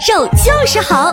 受就是好。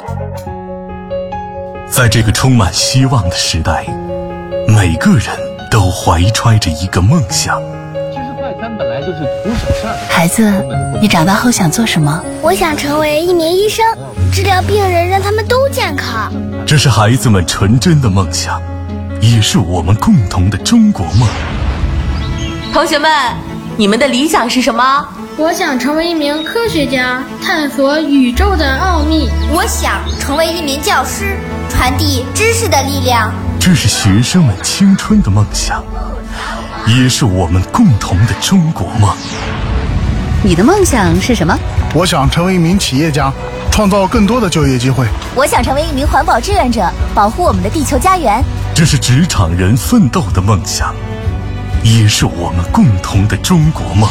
在这个充满希望的时代，每个人都怀揣着一个梦想。 其实快餐本来就是图省事儿。 孩子，你长大后想做什么？ 我想成为一名医生，治疗病人，让他们都健康。 这是孩子们纯真的梦想，也是我们共同的中国梦。 同学们，你们的理想是什么？ 我想成为一名科学家，探索宇宙的奥秘。 我想成为一名教师，传递知识的力量。 这是学生们青春的梦想，也是我们共同的中国梦。 你的梦想是什么？ 我想成为一名企业家，创造更多的就业机会。 我想成为一名环保志愿者，保护我们的地球家园。 这是职场人奋斗的梦想，也是我们共同的中国梦。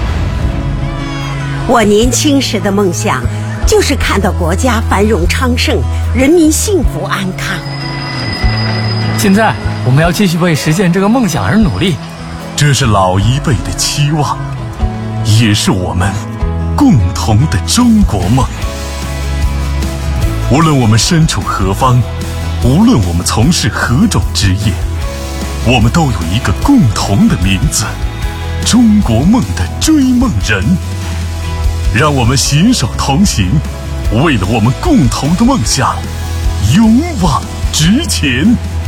我年轻时的梦想就是看到国家繁荣昌盛，人民幸福安康。 现在我们要继续为实现这个梦想而努力。 这是老一辈的期望，也是我们共同的中国梦。无论我们身处何方，无论我们从事何种职业，我们都有一个共同的名字——中国梦的追梦人。让我们携手同行，为了我们共同的梦想，勇往直前。